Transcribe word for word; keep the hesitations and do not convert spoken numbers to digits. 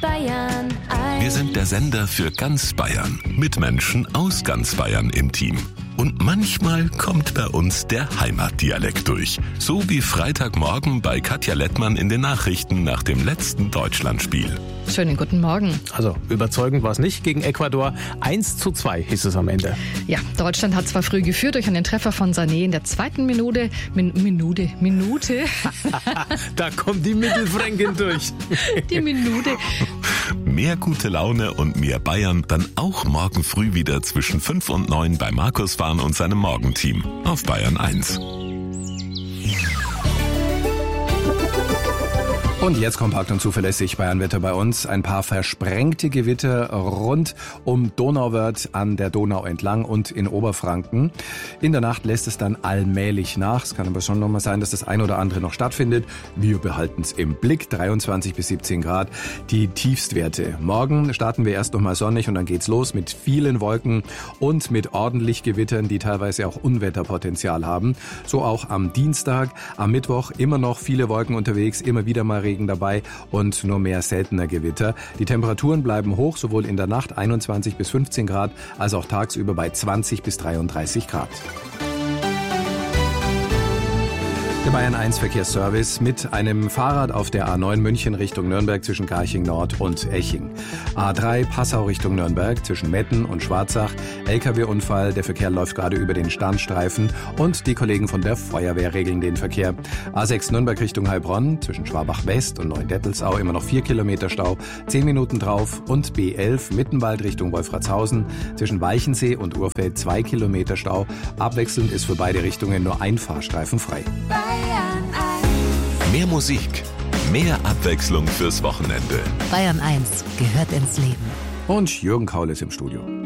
Bayern eins. Wir sind der Sender für ganz Bayern, mit Menschen aus ganz Bayern im Team. Und manchmal kommt bei uns der Heimatdialekt durch. So wie Freitagmorgen bei Katja Lettmann in den Nachrichten nach dem letzten Deutschlandspiel. Schönen guten Morgen. Also überzeugend war es nicht gegen Ecuador. eins zu zwei hieß es am Ende. Ja, Deutschland hat zwar früh geführt durch einen Treffer von Sané in der zweiten Minute. Min- Minute, Minute. Da kommt die Mittelfränkin durch. Die Minute. Mehr gute Laune und mehr Bayern dann auch morgen früh wieder zwischen fünf und neun bei Markus Fahn und seinem Morgenteam auf Bayern eins. Und jetzt kompakt und zuverlässig Bayernwetter bei uns. Ein paar versprengte Gewitter rund um Donauwörth an der Donau entlang und in Oberfranken. In der Nacht lässt es dann allmählich nach. Es kann aber schon noch mal sein, dass das ein oder andere noch stattfindet. Wir behalten es im Blick. dreiundzwanzig bis siebzehn Grad, die Tiefstwerte. Morgen starten wir erst noch mal sonnig und dann geht's los mit vielen Wolken und mit ordentlich Gewittern, die teilweise auch Unwetterpotenzial haben. So auch am Dienstag, am Mittwoch immer noch viele Wolken unterwegs, immer wieder mal Regen dabei und nur mehr seltener Gewitter. Die Temperaturen bleiben hoch, sowohl in der Nacht einundzwanzig bis fünfzehn Grad, als auch tagsüber bei zwanzig bis dreiunddreißig Grad. Der Bayern eins Verkehrsservice mit einem Fahrrad auf der A neun München Richtung Nürnberg zwischen Garching Nord und Eching. A drei Passau Richtung Nürnberg zwischen Metten und Schwarzach. L K W-Unfall, der Verkehr läuft gerade über den Standstreifen und die Kollegen von der Feuerwehr regeln den Verkehr. A sechs Nürnberg Richtung Heilbronn zwischen Schwabach West und Neudettelsau immer noch vier Kilometer Stau, zehn Minuten drauf. Und B elf Mittenwald Richtung Wolfratshausen zwischen Weichensee und Urfeld zwei Kilometer Stau. Abwechselnd ist für beide Richtungen nur ein Fahrstreifen frei. Mehr Musik, mehr Abwechslung fürs Wochenende. Bayern eins gehört ins Leben. Und Jürgen Kaul ist im Studio.